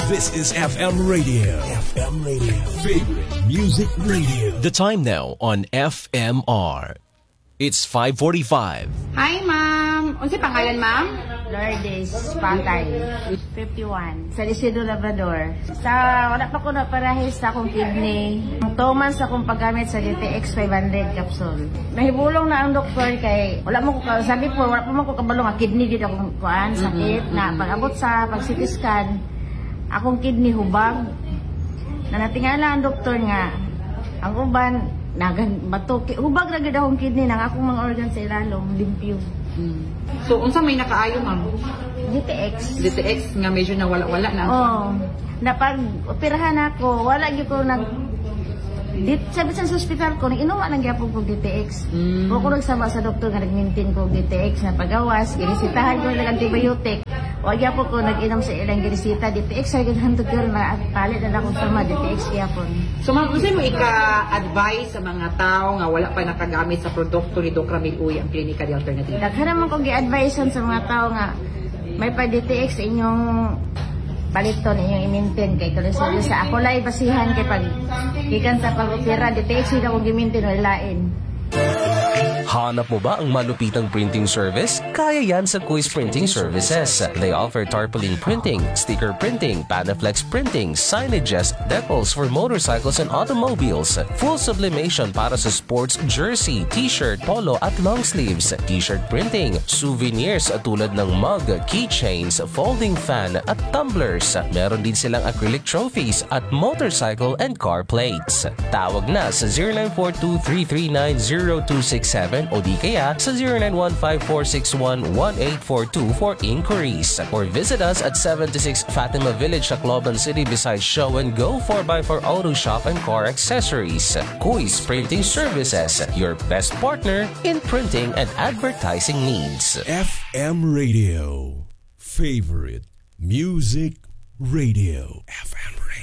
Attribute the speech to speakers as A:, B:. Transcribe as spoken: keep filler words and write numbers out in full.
A: This is F M Radio. F M Radio. Favorite Music Radio. The time now on F M R. It's five forty-five.
B: Hi, ma'am. Unsa pangalan, ma'am?
C: Lourdes Pangkay, fifty-one. Sa Isidro Labrador. Sa wala pa ko na parahis sa akong kidney. Ang two months akong paggamit sa D T X five hundred capsule. Nahibulong na ang doktor kay wala mo ko sabi po wala pa man ko kabalo nga kidney gid akong kuan sakit mm-hmm. na pag-abot sa pag-C T scan akong kidney hubag. Na natingala ang doktor nga ang uban nagan bato hubag ra gid akong kidney nang akong mga organ sa ilalom limpyo.
B: Hmm. So, unsa may nakaayo, ma'am?
C: D T X.
B: D T X nga medyo na wala-wala na.
C: Oo. Oh, napag-operahan ako, wala gyud ko nag dit sabi sa hospital ko, inuwa nang gyapon ko D T X. Mm. Ko ko nagsama sa doktor nga nag-maintain ko D T X na pagawas, ginisitahan ko lang antibiotic. Wa gyapon ko nag-inom sa ilang ginisita D T X ay gid hantod ko na palit na akong sama D T X gyapon.
B: So ma'am, unsa mo ika-advise sa mga tao nga wala pa nakagamit sa produkto ni Doc Ramil Uy ang Klinika de Alternativa?
C: Daghan naman ko gi-advisean sa mga tao nga may pa D T X inyong baliton inyong i-maintain kay tuloy sa ako lay basihan kay pag gikan sa pag-opera D T X ida ko gi-maintain wala lain.
D: Hanap mo ba ang malupitang printing service? Kaya yan sa Kuis Printing Services. They offer tarpaulin printing, sticker printing, Panaflex printing, signages, decals for motorcycles and automobiles, full sublimation para sa sports jersey, t-shirt, polo at long sleeves, t-shirt printing, souvenirs tulad ng mug, keychains, folding fan at tumblers. Meron din silang acrylic trophies at motorcycle and car plates. Tawag na sa zero nine four two, three three nine, zero two six seven o di kaya sa zero nine one five, four six one, one eight four two for inquiries. Or visit us at seventy-six Fatima Village, Tacloban City beside Show and Go four by four Auto Shop and Car Accessories. Kuis Printing Services, your best partner in printing and advertising needs.
A: F M Radio. Favorite Music Radio. F M Radio.